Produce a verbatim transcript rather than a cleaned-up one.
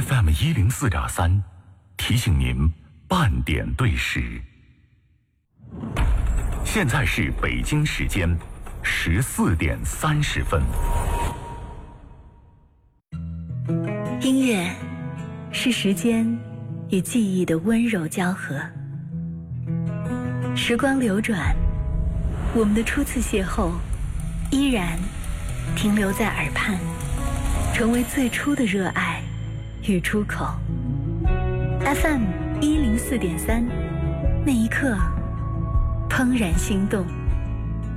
F M 一零四点三，提醒您半点对时。现在是北京时间十四点三十分。 音乐是时间与记忆的温柔交合。时光流转，我们的初次邂逅依然停留在耳畔，成为最初的热爱与出口。 F M 一零四点三，那一刻怦然心动。